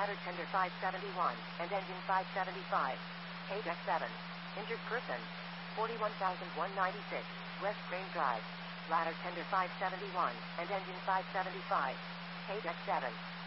ladder tender 571, and engine 575. Deck 7. Injured person. 41,196, West Crane Drive. Ladder tender 571, and engine 575. Deck 7.